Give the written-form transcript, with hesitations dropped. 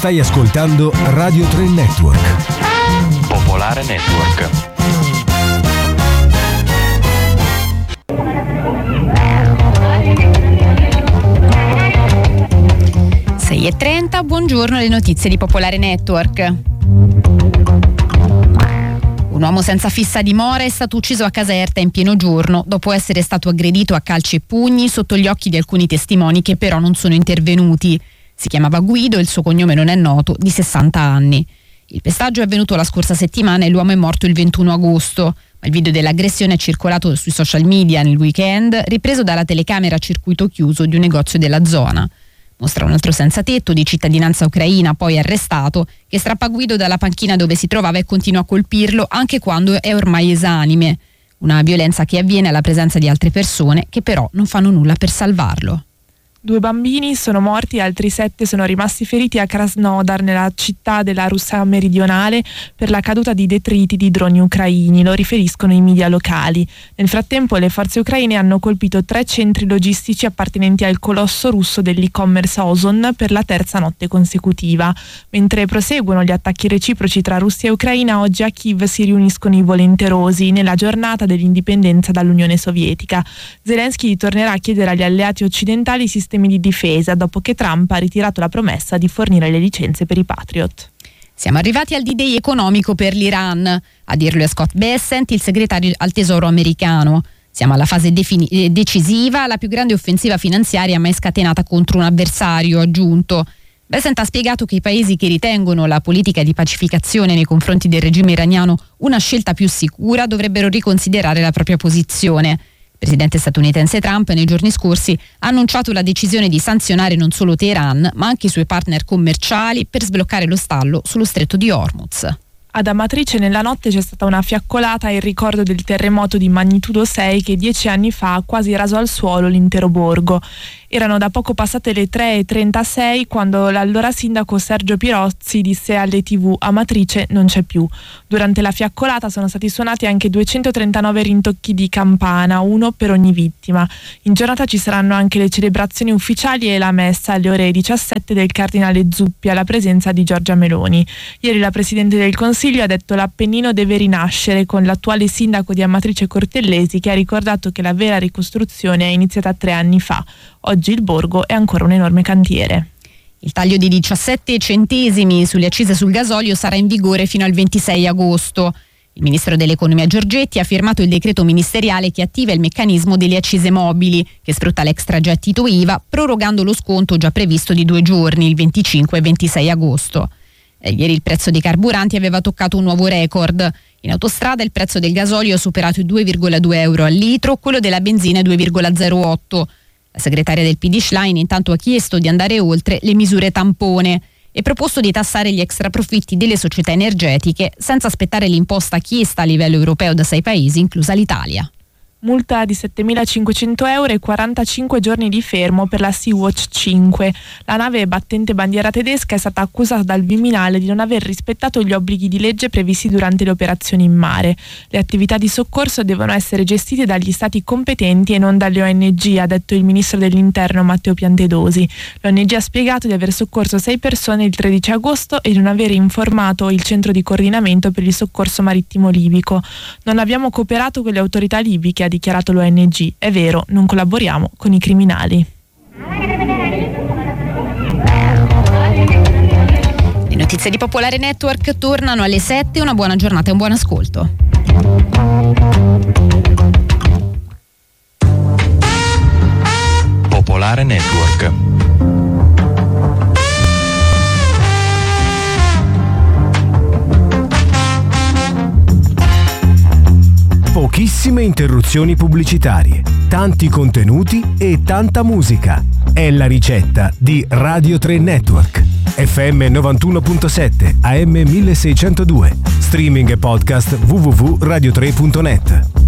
Stai ascoltando Radio 3 Network. Popolare Network. Sei e 30, buongiorno, le notizie di Popolare Network. Un uomo senza fissa dimora è stato ucciso a Caserta in pieno giorno dopo essere stato aggredito a calci e pugni sotto gli occhi di alcuni testimoni che però non sono intervenuti. Si chiamava Guido e il suo cognome non è noto, di 60 anni. Il pestaggio è avvenuto la scorsa settimana e l'uomo è morto il 21 agosto. Ma il video dell'aggressione è circolato sui social media nel weekend, ripreso dalla telecamera a circuito chiuso di un negozio della zona. Mostra un altro senza tetto di cittadinanza ucraina, poi arrestato, che strappa Guido dalla panchina dove si trovava e continua a colpirlo anche quando è ormai esanime. Una violenza che avviene alla presenza di altre persone che però non fanno nulla per salvarlo. 2 bambini sono morti e altri 7 sono rimasti feriti a Krasnodar, nella città della Russia meridionale, per la caduta di detriti di droni ucraini, lo riferiscono i media locali. Nel frattempo le forze ucraine hanno colpito 3 centri logistici appartenenti al colosso russo dell'e-commerce Ozon per la terza notte consecutiva. Mentre proseguono gli attacchi reciproci tra Russia e Ucraina, oggi a Kiev si riuniscono i volenterosi nella giornata dell'indipendenza dall'Unione Sovietica. Zelensky tornerà a chiedere agli alleati occidentali sistemi di difesa dopo che Trump ha ritirato la promessa di fornire le licenze per i Patriot. Siamo arrivati al D-Day economico per l'Iran, a dirlo è Scott Bessent, il segretario al Tesoro americano. Siamo alla fase decisiva, la più grande offensiva finanziaria mai scatenata contro un avversario, ha aggiunto. Bessent ha spiegato che i paesi che ritengono la politica di pacificazione nei confronti del regime iraniano una scelta più sicura dovrebbero riconsiderare la propria posizione. Il presidente statunitense Trump nei giorni scorsi ha annunciato la decisione di sanzionare non solo Teheran ma anche i suoi partner commerciali per sbloccare lo stallo sullo stretto di Hormuz. Ad Amatrice nella notte c'è stata una fiaccolata in ricordo del terremoto di magnitudo 6 che 10 anni fa ha quasi raso al suolo l'intero borgo. Erano da poco passate le 3:36 quando l'allora sindaco Sergio Pirozzi disse alle TV: Amatrice non c'è più. Durante la fiaccolata sono stati suonati anche 239 rintocchi di campana, uno per ogni vittima. In giornata ci saranno anche le celebrazioni ufficiali e la messa alle ore 17 del cardinale Zuppi alla presenza di Giorgia Meloni. Ieri la Presidente del Consiglio ha detto l'Appennino deve rinascere, con l'attuale sindaco di Amatrice Cortellesi che ha ricordato che la vera ricostruzione è iniziata 3 anni fa. Oggi il borgo è ancora un enorme cantiere. Il taglio di 17 centesimi sulle accise sul gasolio sarà in vigore fino al 26 agosto. Il ministro dell'Economia Giorgetti ha firmato il decreto ministeriale che attiva il meccanismo delle accise mobili, che sfrutta l'extragettito IVA, prorogando lo sconto già previsto di 2 giorni, il 25 e 26 agosto. Ieri il prezzo dei carburanti aveva toccato un nuovo record. In autostrada il prezzo del gasolio ha superato i 2,2 euro al litro, quello della benzina 2,08. La segretaria del PD Schlein intanto ha chiesto di andare oltre le misure tampone e proposto di tassare gli extraprofitti delle società energetiche senza aspettare l'imposta chiesta a livello europeo da 6 paesi, inclusa l'Italia. Multa di 7.500 euro e 45 giorni di fermo per la Sea-Watch 5. La nave battente bandiera tedesca è stata accusata dal Viminale di non aver rispettato gli obblighi di legge previsti durante le operazioni in mare. Le attività di soccorso devono essere gestite dagli stati competenti e non dalle ONG, ha detto il ministro dell'Interno Matteo Piantedosi. L'ONG ha spiegato di aver soccorso 6 persone il 13 agosto e di non aver informato il centro di coordinamento per il soccorso marittimo libico. Non abbiamo cooperato con le autorità libiche, ha dichiarato l'ONG. È vero, non collaboriamo con i criminali. Le notizie di Popolare Network tornano alle 7. Una buona giornata e un buon ascolto. Popolare Network. Pochissime interruzioni pubblicitarie, tanti contenuti e tanta musica. È la ricetta di Radio 3 Network. FM 91.7, AM 1602. Streaming e podcast www.radio3.net.